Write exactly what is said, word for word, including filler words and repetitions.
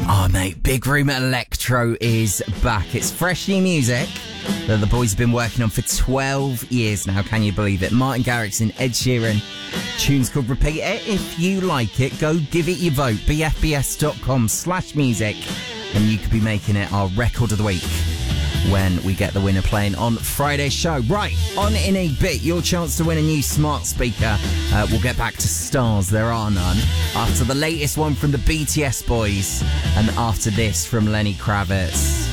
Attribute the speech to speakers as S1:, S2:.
S1: Oh, mate, Big Room Electro is back. It's fresh new music that the boys have been working on for twelve years now. Can you believe it? Martin Garrix and Ed Sheeran. Tune's called Repeat It. If you like it, go give it your vote. b f b s dot com slash music. And you could be making it our record of the week when we get the winner playing on Friday's show. Right, on in a bit, your chance to win a new smart speaker. Uh, we'll get back to stars, there are none, after the latest one from the B T S boys, and after this from Lenny Kravitz.